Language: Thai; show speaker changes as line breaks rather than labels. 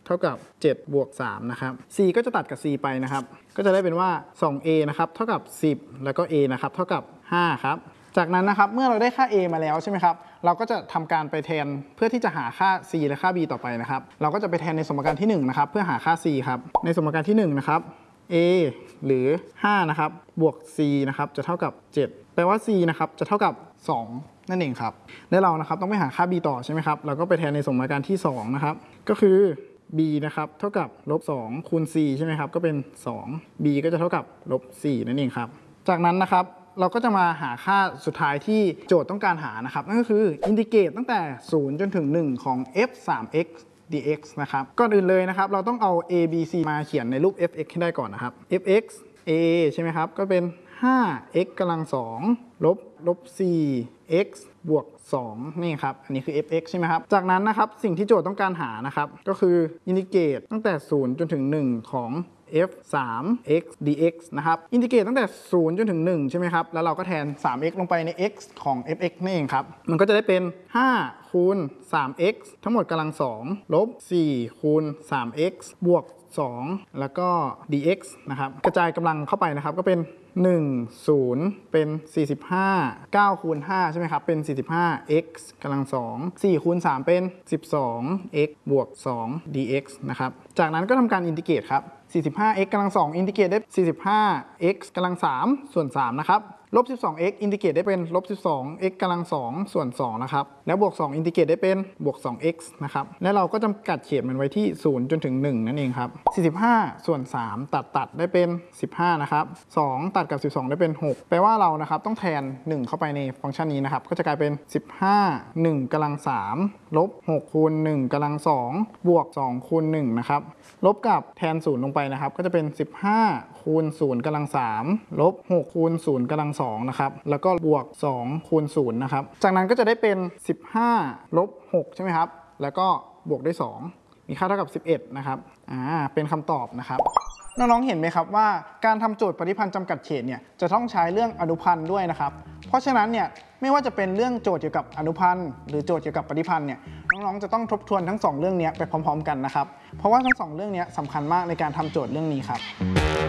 ท่ากับ7บวก3นะครับ c ก็จะตัดกับ c ไปนะครับก็จะได้เป็นว่า 2a นะครับเท่ากับ10แล้วก็ a นะครับเท่ากับ5ครับจากนั้นนะครับเมื่อเราได้ค่า a มาแล้วใช่ไหมครับเราก็จะทำการไปแทนเพื่อที่จะหาค่า c และค่า b ต่อไปนะครับเราก็จะไปแทนในสมการที่1นะครับเพื่อหาค่า c ครับในสมการที่1นะครับ a หรือ5นะครับบวก c นะครับจะเท่ากับ7แปลว่า c นะครับจะเท่ากับ2นั่นเองครับและเรานะครับต้องไปหาค่า b ต่อใช่ไหมครับเราก็ไปแทนในสมการที่2นะครับก็คือ b นะครับเท่ากับ-2คูณ c ใช่ไหมครับก็เป็น2 b ก็จะเท่ากับ-4นั่นเองครับจากนั้นนะครับเราก็จะมาหาค่าสุดท้ายที่โจทย์ต้องการหานะครับนั่นก็คืออินทิเกรตตั้งแต่0จนถึง1ของ f 3x dx นะครับก่อนอื่นเลยนะครับเราต้องเอา a b c มาเขียนในรูป f(x) ให้ได้ก่อนนะครับ f(x) a ใช่ไหมครับก็เป็น 5x กำลัง2ลบ 4x บวก2นี่ครับอันนี้คือ f(x) ใช่ไหมครับจากนั้นนะครับสิ่งที่โจทย์ต้องการหานะครับก็คืออินทิเกรตตั้งแต่0จนถึง1ของf 3x dx นะครับอินทิเกรตตั้งแต่0จนถึง1ใช่ไหมครับแล้วเราก็แทน 3x ลงไปใน x ของ fx นั่นเองครับมันก็จะได้เป็น5คูณ 3x ทั้งหมดกำลัง2ลบ4คูณ 3x บวก2แล้วก็ dx นะครับกระจายกำลังเข้าไปนะครับก็เป็น1 0เป็น45 9คูณ5ใช่ไหมครับเป็น45x กำลัง2 4คูณ3เป็น12x บวก2 dx นะครับจากนั้นก็ทำการอินทิเกรตครับ45x กำลัง2อินทิเกรตได้ 45x กำลัง3ส่วน3นะครับลบ 12x อินทิเกรตได้เป็นลบ 12x กำลัง2ส่วน2นะครับแล้วบวก2อินทิเกรตได้เป็นบวก 2x นะครับและเราก็จำกัดเขตมันไว้ที่0จนถึง1นั่นเองครับ45ส่วน3ตัดได้เป็น15นะครับ2ตัดกับ12ได้เป็น6แปลว่าเรานะครับต้องแทน1เข้าไปในฟังก์ชันนี้นะครับก็จะกลายเป็น15 1กำลัง3ลบ6คูณ1กำลัง2บวก2คูณ1นะครับลบกับแทน0ลงไปนะครับก็จะเป็น15คูณ0กำลัง3ลบ6คูณ0กำลัง2นะครับแล้วก็บวก2คูณ0นะครับจากนั้นก็จะได้เป็น15ลบ6ใช่ไหมครับแล้วก็บวกด้วย2มีค่าเท่ากับ11นะครับเป็นคำตอบนะครับน้องๆเห็นไหมครับว่าการทำโจทย์ปฏิพันธ์จำกัดเขตเนี่ยจะต้องใช้เรื่องอนุพันธ์ด้วยนะครับเพราะฉะนั้นเนี่ยไม่ว่าจะเป็นเรื่องโจทย์เกี่ยวกับอนุพันธ์หรือโจทย์เกี่ยวกับปฏิพันธ์เนี่ยน้องๆจะต้องทบทวนทั้ง2เรื่องนี้ไปพร้อมๆกันนะครับเพราะว่าทั้ง2เรื่องนี้สำคัญมากในการทำโจทย์เรื่องนี้ครับ